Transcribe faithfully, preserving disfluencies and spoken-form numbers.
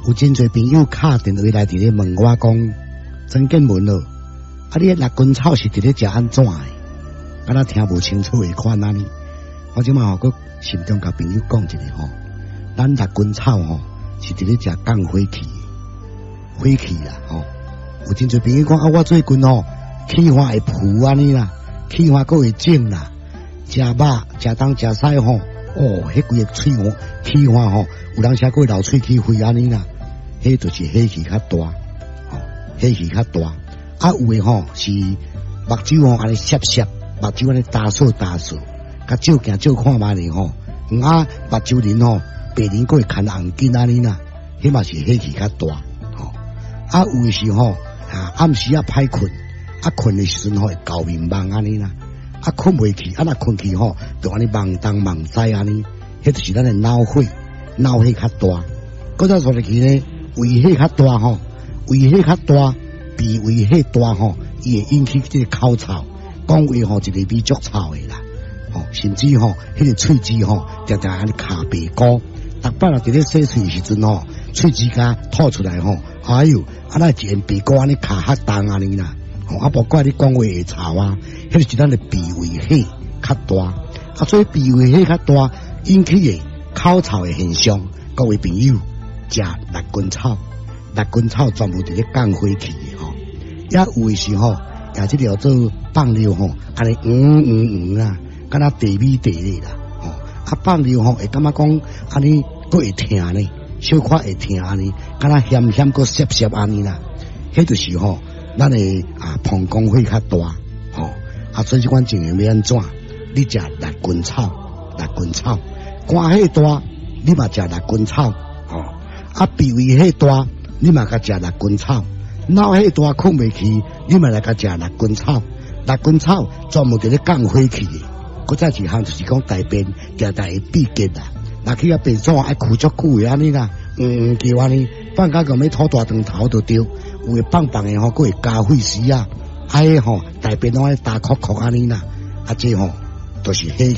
有真侪朋友敲电话来伫咧问我讲，曾建文咯，啊你六根草是伫咧食安怎的？敢若听无清楚的款安尼。我即马吼，佮心中甲朋友讲一下吼，咱六根草吼是伫咧食降火气，火气啦吼。有真侪朋友讲啊，我最近吼气化会浮安尼啦，气化佫会肿啦，食肉食东食西吼，哦，迄规个喙吼气化吼，有人写过流喙气肺安尼啦。迄就是火气较大，吼，火气较大。啊，有诶吼是目睭吼安尼涩涩，目睭安尼打扫打扫，甲照镜照看嘛哩吼。啊，目睭鳞吼白鳞佫会牵红筋安尼啦，迄嘛是火气较大，吼。啊，有诶是吼啊暗时啊歹困，啊困诶时阵吼会搞面梦安尼啦，啊困袂去，啊若困去吼就安尼梦东梦西安尼，迄就是咱诶脑火，脑火较大。搁再说落去呢。胃火较大吼，胃火较大，鼻胃火大吼，伊会引起这个口臭，讲话吼一个味足臭的啦，吼，甚至吼迄个喙齿吼，常常安尼卡白膏，逐摆若伫咧洗喙时阵吼，喙齿甲吐出来吼，哎哟，啊那一根鼻膏安尼卡较重安尼啦，吼，啊无怪你讲话会臭啊，迄就是咱的鼻胃火较大，啊所以鼻胃火较大引起的口臭的现象，各位朋友。食六根草，六根草全部伫咧降火气的吼，也有诶时候，也即条做放尿吼，安尼嗯嗯嗯啊，敢若地米地咧啦，吼，啊放尿吼会感觉讲安尼佫会疼呢，小可会疼安尼，敢若咸咸佫涩涩安尼啦，迄就是吼，咱诶啊膀胱火较大，吼，啊所以即款情形要安怎？你食六根草，六根草，肝火大，你嘛食六根草，吼。啊，鼻胃火大，你嘛甲食六根草；脑火大困袂去，你嘛来甲食六根草。六根草专门伫咧降火气的。搁再一项就是讲大便常常会闭结啦，若去啊便所爱哭足久的安尼啦，嗯叫安尼，放假个要吐大肠头就对，有诶棒棒的吼，佫会加血丝啊，啊迄吼大便拢爱打哭哭安尼啦，啊这吼都是火。